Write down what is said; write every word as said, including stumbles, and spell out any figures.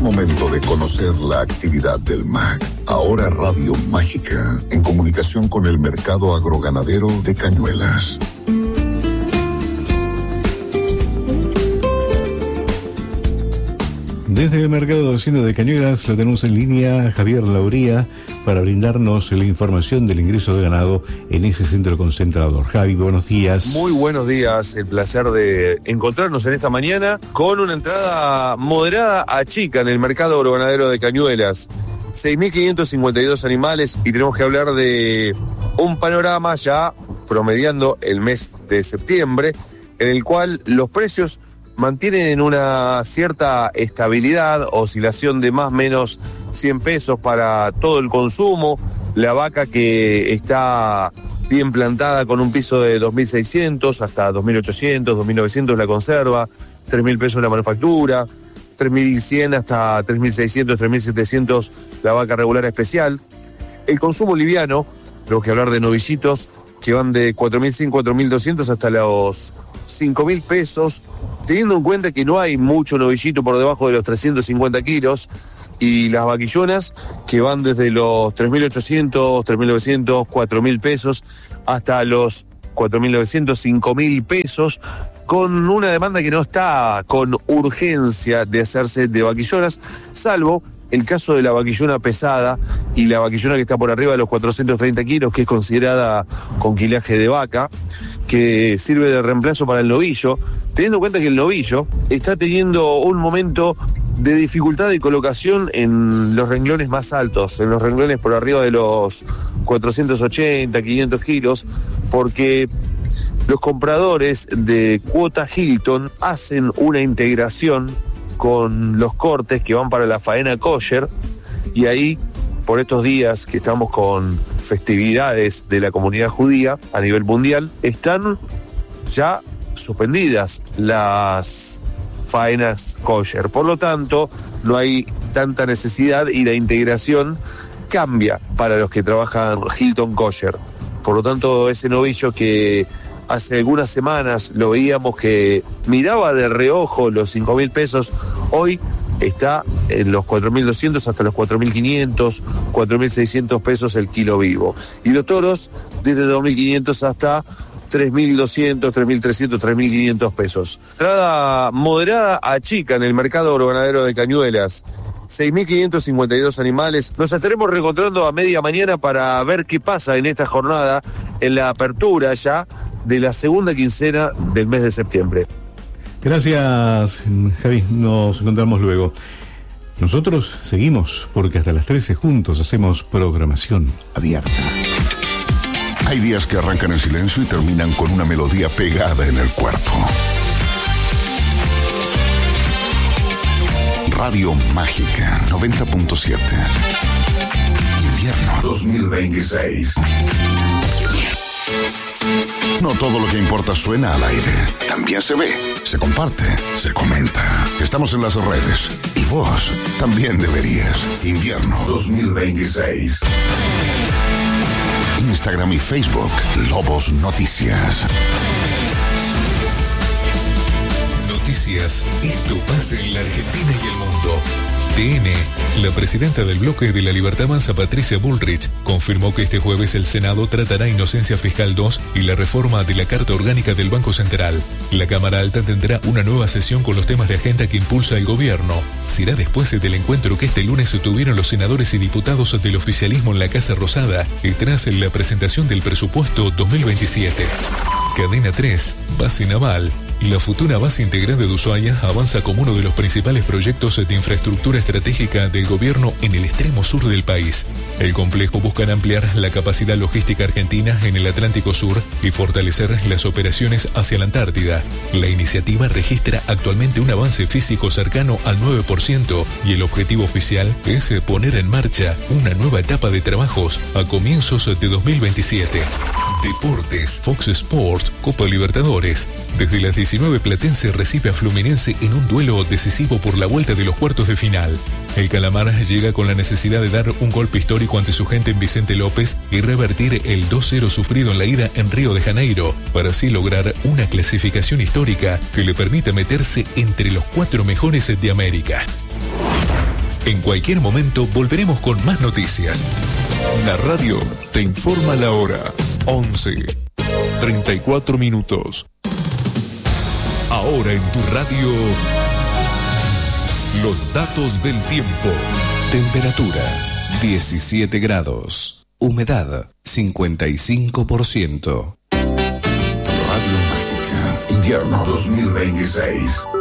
momento de conocer la actividad del M A C. Ahora Radio Mágica, en comunicación con el mercado agroganadero de Cañuelas. Desde el mercado de Hacienda de Cañuelas lo tenemos en línea a Javier Lauría para brindarnos la información del ingreso de ganado en ese centro concentrador. Javi, buenos días. Muy buenos días, el placer de encontrarnos en esta mañana con una entrada moderada a chica en el mercado agroganadero de Cañuelas. seis mil quinientos cincuenta y dos animales y tenemos que hablar de un panorama ya promediando el mes de septiembre en el cual los precios mantienen una cierta estabilidad, oscilación de más o menos cien pesos para todo el consumo. La vaca que está bien plantada con un piso de dos mil seiscientos hasta dos mil ochocientos, dos mil novecientos la conserva, tres mil pesos la manufactura, tres mil cien hasta tres mil seiscientos, tres mil setecientos la vaca regular especial. El consumo liviano, tenemos que hablar de novillitos que van de cuatro mil cien, cuatro mil doscientos hasta los cinco mil pesos, teniendo en cuenta que no hay mucho novillito por debajo de los trescientos cincuenta kilos, y las vaquillonas que van desde los tres mil ochocientos, tres mil novecientos, cuatro mil pesos hasta los cuatro mil novecientos, cinco mil pesos, con una demanda que no está con urgencia de hacerse de vaquillonas, salvo el caso de la vaquillona pesada y la vaquillona que está por arriba de los cuatrocientos treinta kilos, que es considerada con quilaje de vaca, que sirve de reemplazo para el novillo, teniendo en cuenta que el novillo está teniendo un momento de dificultad de colocación en los renglones más altos, en los renglones por arriba de los cuatrocientos ochenta, quinientos kilos, porque los compradores de cuota Hilton hacen una integración con los cortes que van para la faena kosher, y ahí, por estos días que estamos con festividades de la comunidad judía a nivel mundial, están ya suspendidas las faenas kosher. Por lo tanto, no hay tanta necesidad y la integración cambia para los que trabajan Hilton kosher. Por lo tanto, ese novillo que hace algunas semanas lo veíamos que miraba de reojo los cinco mil pesos, hoy está en los cuatro mil doscientos hasta los cuatro mil quinientos, cuatro mil seiscientos pesos el kilo vivo. Y los toros desde dos mil quinientos hasta tres mil doscientos, tres mil trescientos, tres mil quinientos pesos. Entrada moderada a chica en el mercado agroganadero de Cañuelas. seis mil quinientos cincuenta y dos animales. Nos estaremos reencontrando a media mañana para ver qué pasa en esta jornada, en la apertura ya de la segunda quincena del mes de septiembre. Gracias, Javi. Nos encontramos luego. Nosotros seguimos porque hasta las trece juntos hacemos programación abierta. Hay días que arrancan en silencio y terminan con una melodía pegada en el cuerpo. Radio Mágica noventa punto siete. Invierno dos mil veintiséis. No todo lo que importa suena al aire. También se ve, se comparte, se comenta. Estamos en las redes. Y vos también deberías. Invierno dos mil veintiséis. Instagram y Facebook. Lobos Noticias. Noticias. Esto pasa en la Argentina y el mundo. T N. La presidenta del Bloque de la Libertad Avanza, Patricia Bullrich, confirmó que este jueves el Senado tratará Inocencia Fiscal dos y la reforma de la Carta Orgánica del Banco Central. La Cámara Alta tendrá una nueva sesión con los temas de agenda que impulsa el gobierno. Será después del encuentro que este lunes tuvieron los senadores y diputados del oficialismo en la Casa Rosada y tras la presentación del presupuesto dos mil veintisiete. Cadena tres. Base Naval. La futura base integrada de Ushuaia avanza como uno de los principales proyectos de infraestructura estratégica del gobierno en el extremo sur del país. El complejo busca ampliar la capacidad logística argentina en el Atlántico Sur y fortalecer las operaciones hacia la Antártida. La iniciativa registra actualmente un avance físico cercano al nueve por ciento y el objetivo oficial es poner en marcha una nueva etapa de trabajos a comienzos de dos mil veintisiete. Deportes. Fox Sports Copa Libertadores. Desde las diecinueve Platense recibe a Fluminense en un duelo decisivo por la vuelta de los cuartos de final. El Calamar llega con la necesidad de dar un golpe histórico ante su gente en Vicente López y revertir el dos cero sufrido en la ida en Río de Janeiro, para así lograr una clasificación histórica que le permita meterse entre los cuatro mejores de América. En cualquier momento volveremos con más noticias. La radio te informa la hora. once, treinta y cuatro minutos. Ahora en tu radio, los datos del tiempo. Temperatura diecisiete grados. Humedad cincuenta y cinco por ciento. Radio Mágica, invierno dos mil veintiséis.